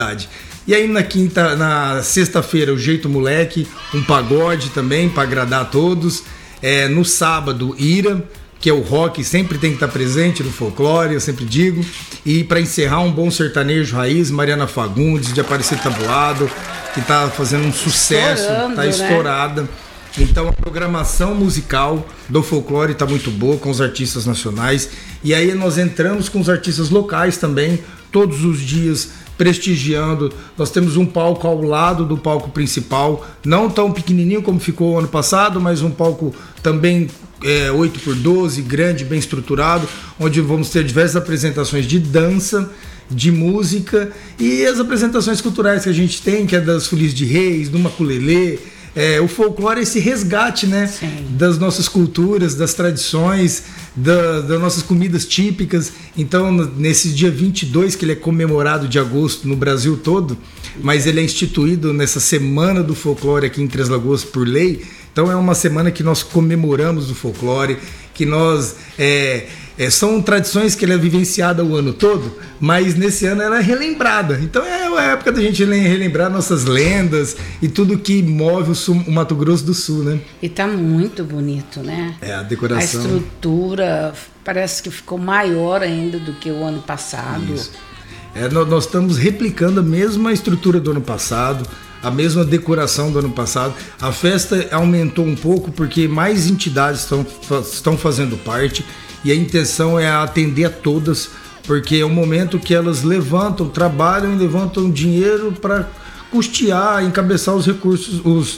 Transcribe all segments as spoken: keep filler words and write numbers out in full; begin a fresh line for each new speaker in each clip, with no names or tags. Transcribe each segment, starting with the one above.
E aí na quinta, na sexta-feira, o Jeito Moleque, um pagode também para agradar a todos. É, no sábado, Ira, que é o rock, sempre tem que estar presente no folclore, eu sempre digo. E para encerrar, um bom sertanejo raiz, Mariana Fagundes, de Aparecido Tabuado, que está fazendo um sucesso, está estourada. Né? Então a programação musical do folclore está muito boa com os artistas nacionais. E aí nós entramos com os artistas locais também, todos os dias prestigiando. Nós temos um palco ao lado do palco principal, não tão pequenininho como ficou ano passado, mas um palco também é, oito por doze, grande, bem estruturado, onde vamos ter diversas apresentações de dança, de música e as apresentações culturais que a gente tem, que é das Folias de Reis, do Maculelê. É, o folclore é esse resgate, né, das nossas culturas, das tradições, da, das nossas comidas típicas. Então, nesse dia vinte e dois, que ele é comemorado de agosto no Brasil todo, mas ele é instituído nessa Semana do Folclore aqui em Três Lagoas por lei. Então, é uma semana que nós comemoramos o folclore, que nós... É, É, são tradições que ela é vivenciada o ano todo, mas nesse ano ela é relembrada. Então é a época da gente relembrar nossas lendas e tudo que move o, sul, o Mato Grosso do Sul, né?
E tá muito bonito, né?
É, a decoração.
A estrutura parece que ficou maior ainda do que o ano passado.
Isso. É, nós, nós estamos replicando a mesma estrutura do ano passado, a mesma decoração do ano passado. A festa aumentou um pouco porque mais entidades estão, estão fazendo parte. E a intenção é atender a todas, porque é o momento que elas levantam, trabalham e levantam dinheiro para custear, encabeçar os recursos, os,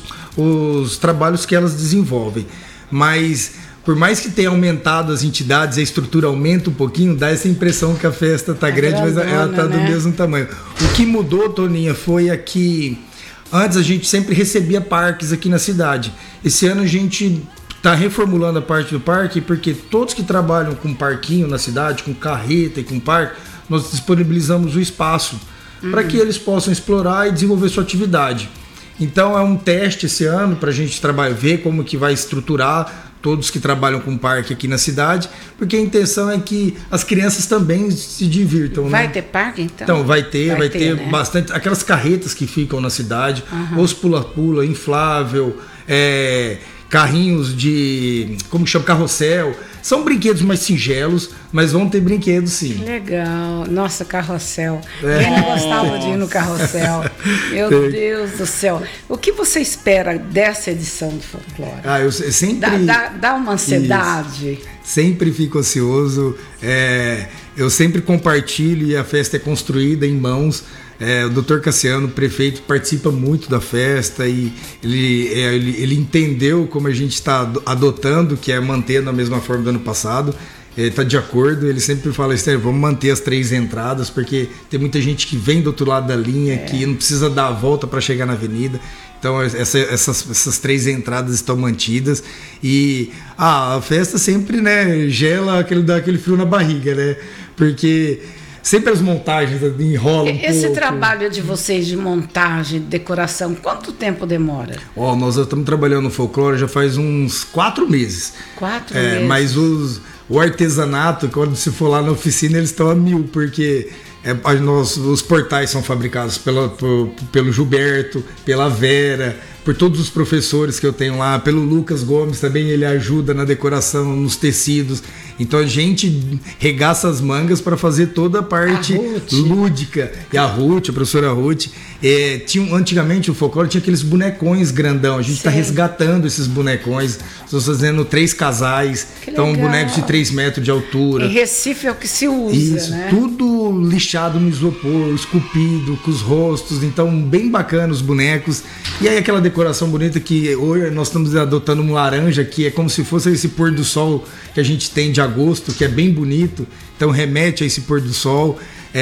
os trabalhos que elas desenvolvem. Mas, por mais que tenha aumentado as entidades, a estrutura aumenta um pouquinho, dá essa impressão que a festa está é grande, grandona, mas ela está, né, do mesmo tamanho. O que mudou, Toninha, foi aqui... Antes a gente sempre recebia parques aqui na cidade. Esse ano a gente... está reformulando a parte do parque, porque todos que trabalham com parquinho na cidade, com carreta e com parque, nós disponibilizamos o espaço uhum. para que eles possam explorar e desenvolver sua atividade. Então é um teste esse ano para a gente trabalhar, ver como que vai estruturar todos que trabalham com parque aqui na cidade, porque a intenção é que as crianças também se divirtam.
Vai
né?
ter parque, então?
Então vai ter, vai, vai ter, ter né? bastante, aquelas carretas que ficam na cidade, uhum. os pula-pula, inflável, é... carrinhos de, como chama, carrossel. São brinquedos mais singelos, mas vão ter brinquedos sim.
Legal. Nossa, carrossel. É. Quem não gostava de ir no carrossel? Meu é. Deus do céu. O que você espera dessa edição do Folclore?
Ah, eu sempre...
Dá, dá, dá uma ansiedade.
Isso. Sempre fico ansioso. É, eu sempre compartilho e a festa é construída em mãos. É, o doutor Cassiano, prefeito, participa muito da festa e ele, é, ele, ele entendeu como a gente está adotando, que é manter na mesma forma do ano passado. Ele está de acordo, ele sempre fala assim, vamos manter as três entradas, porque tem muita gente que vem do outro lado da linha, é. que não precisa dar a volta para chegar na avenida. Então essa, essas, essas três entradas estão mantidas e ah, a festa sempre, né, gela, aquele, dá aquele frio na barriga, né? Porque... sempre as montagens enrolam um
Esse
pouco.
trabalho de vocês de montagem, de decoração, quanto tempo demora?
Ó, nós estamos trabalhando no folclore já faz uns quatro meses.
Quatro
é,
meses?
Mas os, o artesanato, quando se for lá na oficina, eles estão a mil, porque é, nós, os portais são fabricados pela, por, pelo Gilberto, pela Vera, por todos os professores que eu tenho lá, pelo Lucas Gomes também, ele ajuda na decoração, nos tecidos. Então a gente regaça as mangas para fazer toda a parte a lúdica. E a Ruth, a professora Ruth, é, tinha, antigamente o folclore tinha aqueles bonecões grandão. A gente está resgatando esses bonecões. Estamos fazendo três casais, que então legal. Bonecos de três metros de altura.
Em Recife é o que se usa,
Isso,
né?
Tudo lixado no isopor, esculpido, com os rostos. Então bem bacana os bonecos. E aí aquela decoração bonita que hoje nós estamos adotando um laranja, que é como se fosse esse pôr do sol que a gente tem de agosto, que é bem bonito, então remete a esse pôr do sol,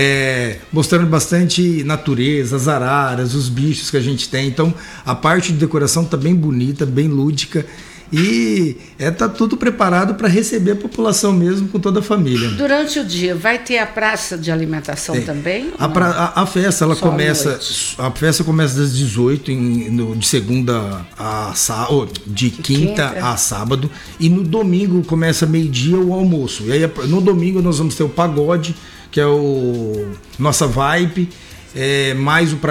é, mostrando bastante natureza, as araras, os bichos que a gente tem. Então a parte de decoração está bem bonita, bem lúdica e está é, tá tudo preparado para receber a população mesmo, com toda a família.
Durante o dia vai ter a praça de alimentação é. também?
A, pra, a, a festa ela
Só
começa a festa começa das dezoito em, no, de segunda a oh, de, de quinta, quinta a sábado, e no domingo começa meio-dia o almoço. E aí no domingo nós vamos ter o pagode, que é o nossa vibe. é, mais o